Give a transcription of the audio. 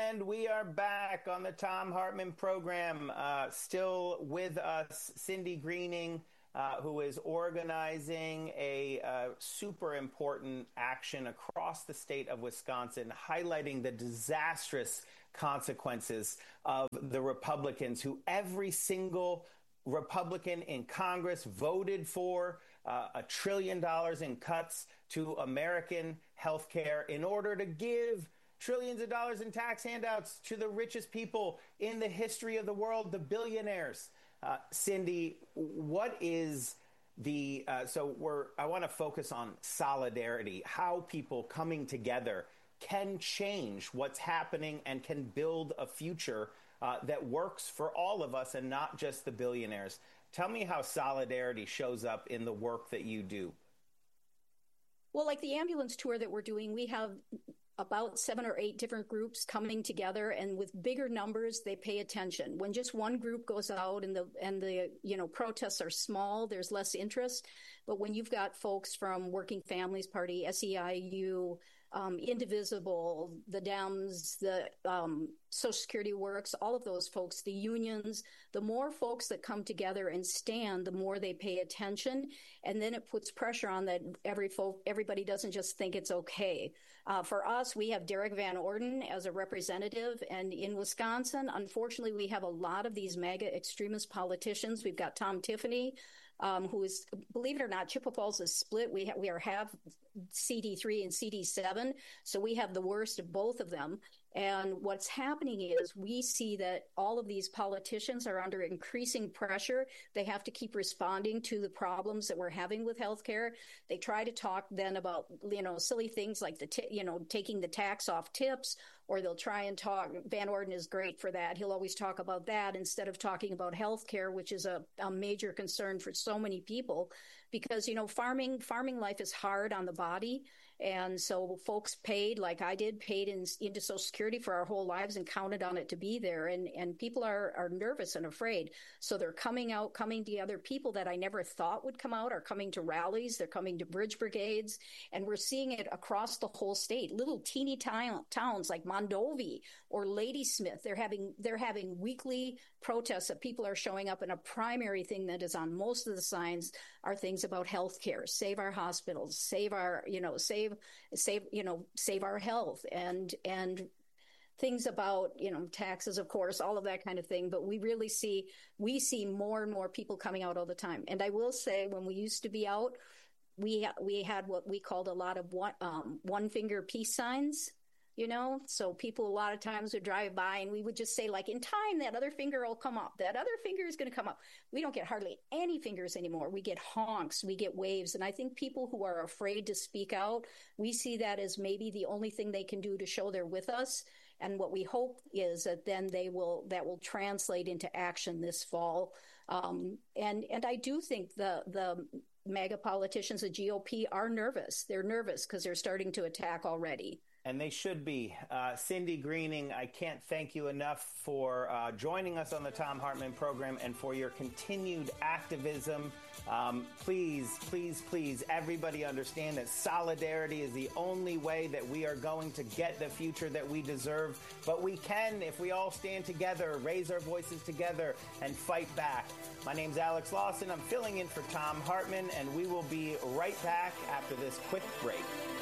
And we are back on the Thom Hartmann program. Still with us, Cindy Greening, who is organizing a super important action across the state of Wisconsin, highlighting the disastrous consequences of the Republicans, who every single Republican in Congress voted for $1 trillion in cuts to American health care in order to give trillions of dollars in tax handouts to the richest people in the history of the world, the billionaires. Cindy, what is the I want to focus on solidarity, how people coming together can change what's happening and can build a future that works for all of us and not just the billionaires. Tell me how solidarity shows up in the work that you do. Well, like the ambulance tour that we're doing, we have about 7 or 8 different groups coming together, and with bigger numbers, they pay attention. When just one group goes out and the protests are small, there's less interest. But when you've got folks from Working Families Party, SEIU, Indivisible, the Dems, the Social Security Works, all of those folks, the unions, the more folks that come together and stand, the more they pay attention. And then it puts pressure on that everybody doesn't just think it's okay. For us, we have Derek Van Orden as a representative. And in Wisconsin, unfortunately, we have a lot of these MAGA extremist politicians. We've got Tom Tiffany, who is, believe it or not, Chippewa Falls is split. We have CD3 and CD7, so we have the worst of both of them. And what's happening is we see that all of these politicians are under increasing pressure. They have to keep responding to the problems that we're having with healthcare. They try to talk then about, silly things like taking the tax off tips, or they'll try and talk. Van Orden is great for that. He'll always talk about that instead of talking about healthcare, which is a major concern for so many people, because, farming life is hard on the body. And so folks paid, like I did, into Social Security for our whole lives and counted on it to be there. And people are nervous and afraid. So they're coming together. People that I never thought would come out are coming to rallies. They're coming to bridge brigades. And we're seeing it across the whole state. Little teeny towns like Mondovi or Ladysmith, they're having weekly protests that people are showing up. And a primary thing that is on most of the signs are things about health care. Save our hospitals, save our, save our health, and things about, taxes, of course, all of that kind of thing. But we see more and more people coming out all the time. And I will say, when we used to be out, we had what we called a lot of one finger peace signs. So people a lot of times would drive by and we would just say, like, in time, that other finger will come up. That other finger is going to come up. We don't get hardly any fingers anymore. We get honks, we get waves. And I think people who are afraid to speak out, we see that as maybe the only thing they can do to show they're with us. And what we hope is that then that will translate into action this fall. And I do think the MAGA politicians, the GOP, are nervous. They're nervous because they're starting to attack already. And they should be. Cindy Greening, I can't thank you enough for joining us on the Thom Hartmann program and for your continued activism. Please, please, please, everybody understand that solidarity is the only way that we are going to get the future that we deserve. But we can, if we all stand together, raise our voices together, and fight back. My name's Alex Lawson. I'm filling in for Thom Hartmann, and we will be right back after this quick break.